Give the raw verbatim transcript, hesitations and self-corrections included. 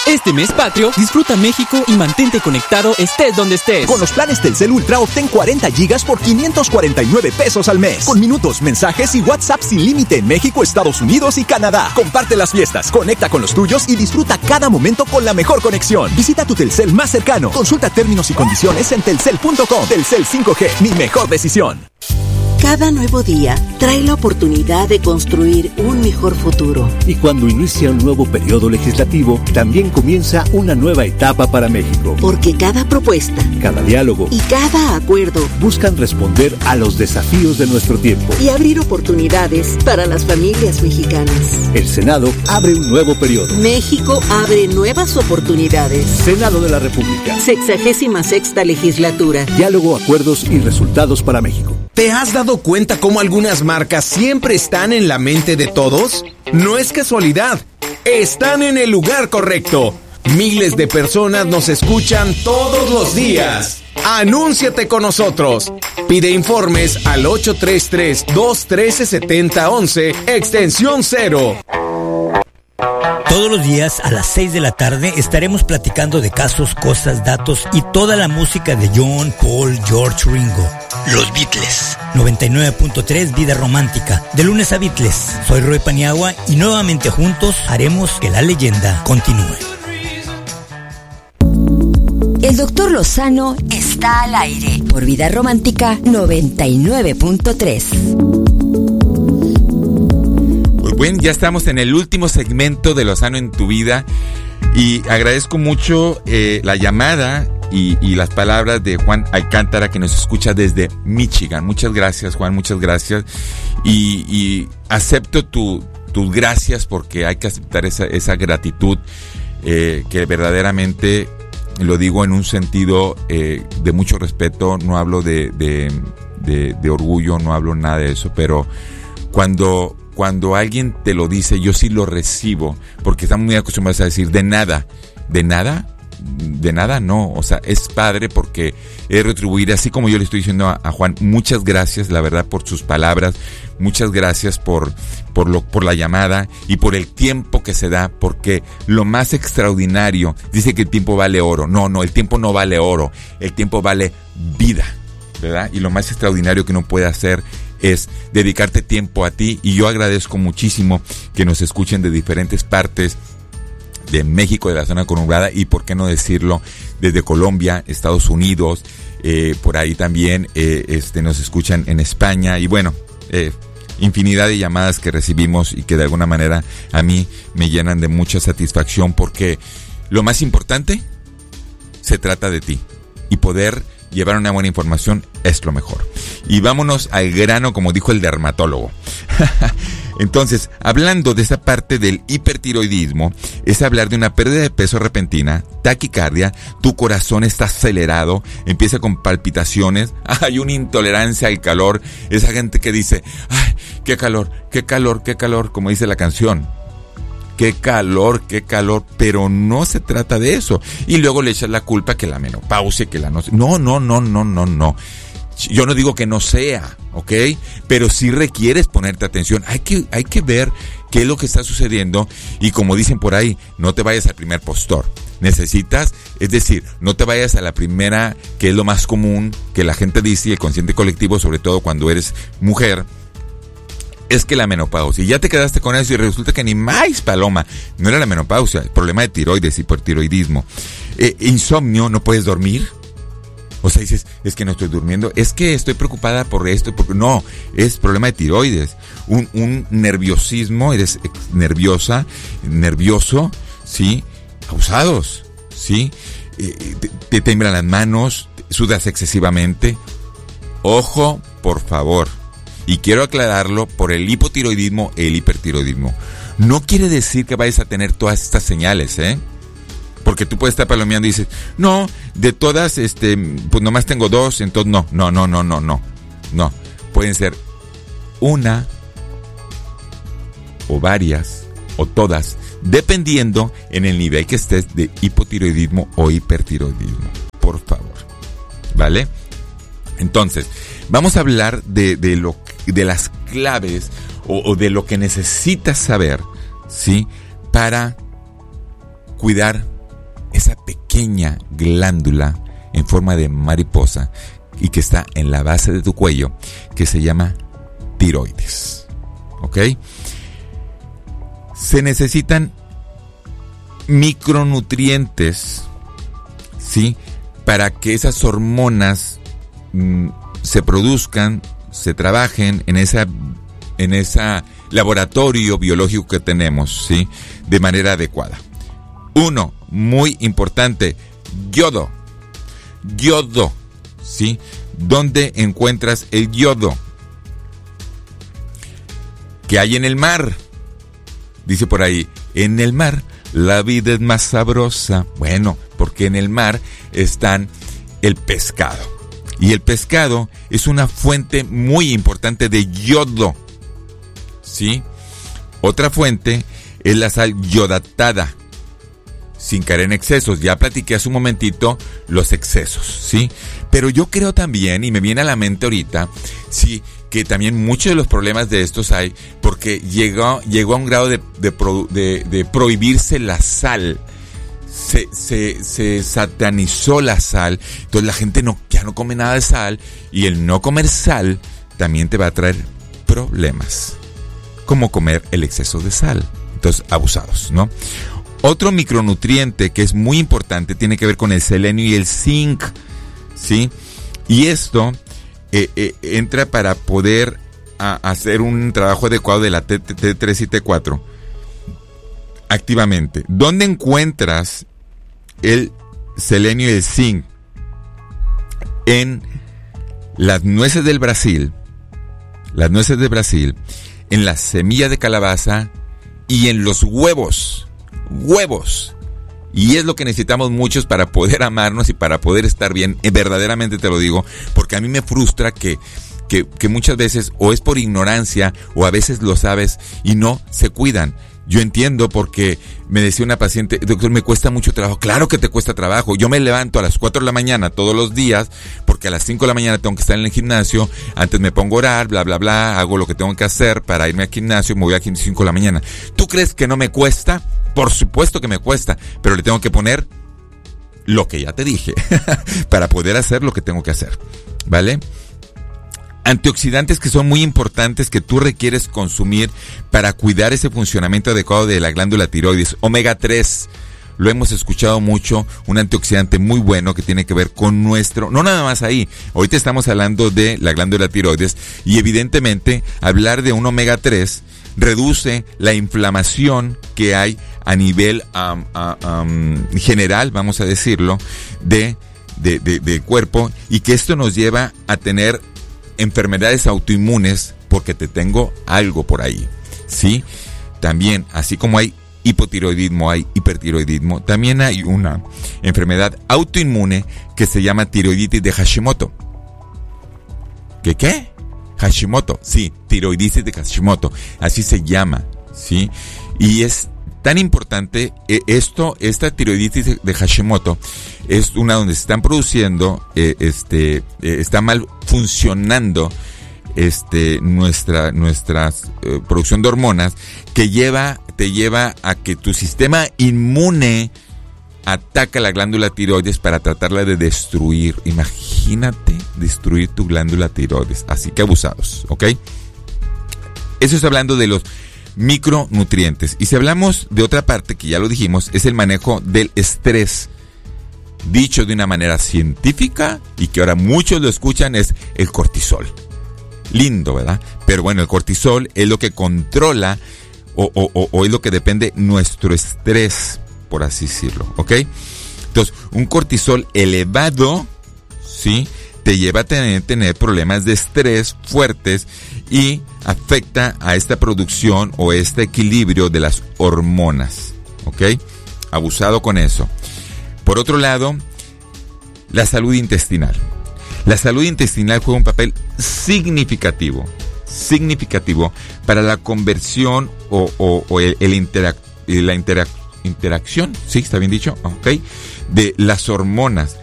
Este mes patrio, disfruta México y mantente conectado estés donde estés. Con los planes Telcel Ultra obtén cuarenta gigas por quinientos cuarenta y nueve pesos al mes. Con minutos, mensajes y WhatsApp sin límite en México, Estados Unidos y Canadá. Comparte las fiestas, conecta con los tuyos y disfruta cada momento con la mejor conexión. Visita tu Telcel más cercano. Consulta términos y condiciones en telcel punto com. Telcel cinco G, mi mejor decisión. Cada nuevo día trae la oportunidad de construir un mejor futuro. Y cuando inicia un nuevo periodo legislativo, también comienza una nueva etapa para México. Porque cada propuesta, cada diálogo y cada acuerdo buscan responder a los desafíos de nuestro tiempo y abrir oportunidades para las familias mexicanas. El Senado abre un nuevo periodo. México abre nuevas oportunidades. Senado de la República. Sexagésima sexta legislatura. Diálogo, acuerdos y resultados para México. ¿Te has dado cuenta cómo algunas marcas siempre están en la mente de todos? No es casualidad, están en el lugar correcto. Miles de personas nos escuchan todos los días. Anúnciate con nosotros. Pide informes al ocho tres tres, dos uno tres, siete cero uno uno, extensión cero. Todos los días a las seis de la tarde estaremos platicando de casos, cosas, datos y toda la música de John, Paul, George, Ringo. Los Beatles. noventa y nueve punto tres Vida Romántica. De lunes a Beatles. Soy Roy Paniagua y nuevamente juntos haremos que la leyenda continúe. El doctor Lozano está al aire por Vida Romántica noventa y nueve punto tres. Bueno, ya estamos en el último segmento de Lozano en tu vida y agradezco mucho eh, la llamada y, y las palabras de Juan Alcántara, que nos escucha desde Michigan. Muchas gracias, Juan, muchas gracias. Y, y acepto tu, tus gracias, porque hay que aceptar esa, esa gratitud eh, que verdaderamente lo digo en un sentido eh, de mucho respeto. No hablo de, de, de, de orgullo, no hablo nada de eso, pero cuando... Cuando alguien te lo dice, yo sí lo recibo, porque estamos muy acostumbrados a decir de nada, de nada, de nada no, o sea, es padre porque es retribuir, así como yo le estoy diciendo a, a Juan, muchas gracias, la verdad, por sus palabras, muchas gracias por, por lo, por la llamada y por el tiempo que se da, porque lo más extraordinario, dice que el tiempo vale oro, no, no, el tiempo no vale oro, el tiempo vale vida, ¿verdad? Y lo más extraordinario que uno puede hacer es dedicarte tiempo a ti, y yo agradezco muchísimo que nos escuchen de diferentes partes de México, de la zona conurbada, y por qué no decirlo, desde Colombia, Estados Unidos, eh, por ahí también eh, este, nos escuchan en España, y bueno, eh, infinidad de llamadas que recibimos y que de alguna manera a mí me llenan de mucha satisfacción, porque lo más importante se trata de ti, y poder llevar una buena información es lo mejor. Y vámonos al grano, como dijo el dermatólogo. Entonces, hablando de esa parte del hipertiroidismo, es hablar de una pérdida de peso repentina, taquicardia, tu corazón está acelerado, empieza con palpitaciones, hay una intolerancia al calor, esa gente que dice, ay, qué calor, qué calor, qué calor, como dice la canción. Qué calor, qué calor, pero no se trata de eso. Y luego le echas la culpa que la menopausia, que la no... No, no, no, no, no, no. Yo no digo que no sea, ¿ok? Pero sí requieres ponerte atención. Hay que, hay que ver qué es lo que está sucediendo. Y como dicen por ahí, no te vayas al primer postor. Necesitas, es decir, no te vayas a la primera, que es lo más común que la gente dice, y el consciente colectivo, sobre todo cuando eres mujer, es que la menopausia, y ya te quedaste con eso y resulta que ni más paloma, no era la menopausia, el problema de tiroides, hipertiroidismo, eh, insomnio, no puedes dormir, o sea, dices, es que no estoy durmiendo, es que estoy preocupada por esto, porque no, es problema de tiroides, un, un nerviosismo, eres nerviosa, nervioso, sí, abusados, sí, eh, te, te temblan las manos, sudas excesivamente, ojo, por favor. Y quiero aclararlo por el hipotiroidismo e el hipertiroidismo. No quiere decir que vayas a tener todas estas señales, ¿eh? Porque tú puedes estar palomeando y dices, no, de todas, este, pues nomás tengo dos, entonces no, no, no, no, no, no. No, pueden ser una, o varias, o todas, dependiendo en el nivel que estés de hipotiroidismo o hipertiroidismo. Por favor, ¿vale? Entonces, vamos a hablar de, de, lo, de las claves o, o de lo que necesitas saber, ¿sí? Para cuidar pequeña glándula en forma de mariposa y que está en la base de tu cuello, que se llama tiroides. ¿Ok? Se necesitan micronutrientes, ¿sí?, para que esas hormonas mmm, se produzcan, se trabajen en esa en ese laboratorio biológico que tenemos, ¿sí?, de manera adecuada. Uno, muy importante, yodo. Yodo, ¿sí? ¿Dónde encuentras el yodo? ¿Qué hay en el mar? Dice por ahí, en el mar la vida es más sabrosa. Bueno, porque en el mar están el pescado. Y el pescado es una fuente muy importante de yodo, ¿sí? Otra fuente es la sal yodatada, sin caer en excesos. Ya platiqué hace un momentito los excesos, ¿sí? Pero yo creo también, y me viene a la mente ahorita, sí, que también muchos de los problemas de estos hay porque llegó, llegó a un grado de, de, pro, de, de prohibirse la sal. Se, se, se satanizó la sal, entonces la gente no, ya no come nada de sal, y el no comer sal también te va a traer problemas, como comer el exceso de sal. Entonces, abusados, ¿no? Otro micronutriente que es muy importante tiene que ver con el selenio y el zinc, ¿sí? Y esto eh, eh, entra para poder a, hacer un trabajo adecuado de la T tres y T cuatro activamente. ¿Dónde encuentras el selenio y el zinc? En las nueces del Brasil, las nueces de Brasil, en la semilla de calabaza y en los huevos. Huevos. Y es lo que necesitamos muchos para poder amarnos y para poder estar bien. Verdaderamente te lo digo, porque a mí me frustra que, que, que muchas veces o es por ignorancia o a veces lo sabes y no se cuidan. Yo entiendo, porque me decía una paciente, doctor, me cuesta mucho trabajo. Claro que te cuesta trabajo. Yo me levanto a las cuatro de la mañana todos los días, porque a las cinco de la mañana tengo que estar en el gimnasio. Antes me pongo a orar, bla, bla, bla, hago lo que tengo que hacer para irme al gimnasio, me voy a cinco de la mañana. ¿Tú crees que no me cuesta? Por supuesto que me cuesta, pero le tengo que poner lo que ya te dije para poder hacer lo que tengo que hacer, ¿vale? Antioxidantes que son muy importantes que tú requieres consumir para cuidar ese funcionamiento adecuado de la glándula tiroides. Omega tres, lo hemos escuchado mucho, un antioxidante muy bueno que tiene que ver con nuestro, no nada más ahí, ahorita estamos hablando de la glándula tiroides y evidentemente hablar de un omega tres reduce la inflamación que hay a nivel um, uh, um, general, vamos a decirlo, de, de, de, de cuerpo, y que esto nos lleva a tener enfermedades autoinmunes porque te tengo algo por ahí, ¿sí? También, así como hay hipotiroidismo, hay hipertiroidismo, también hay una enfermedad autoinmune que se llama tiroiditis de Hashimoto. ¿Qué qué? Hashimoto, sí, tiroiditis de Hashimoto, así se llama, ¿sí? Y es tan importante eh, esto, esta tiroiditis de Hashimoto es una donde se están produciendo, eh, este, eh, está mal funcionando este, nuestra, nuestra eh, producción de hormonas, que lleva, te lleva a que tu sistema inmune ataca la glándula tiroides para tratarla de destruir. Imagínate destruir tu glándula tiroides, así que abusados, ¿ok? Eso es hablando de los micronutrientes. Y si hablamos de otra parte, que ya lo dijimos, es el manejo del estrés. Dicho de una manera científica, y que ahora muchos lo escuchan, es el cortisol. Lindo, ¿verdad? Pero bueno, el cortisol es lo que controla o, o, o, o es lo que depende nuestro estrés, por así decirlo, ¿ok? Entonces, un cortisol elevado, ¿sí?, te lleva a tener, tener problemas de estrés fuertes y afecta a esta producción o este equilibrio de las hormonas, ¿ok? Abusado con eso. Por otro lado, la salud intestinal. La salud intestinal juega un papel significativo, significativo para la conversión o, o, o el, el interac, la interac, interacción, ¿sí? ¿Está bien dicho? ¿Ok? De las hormonas.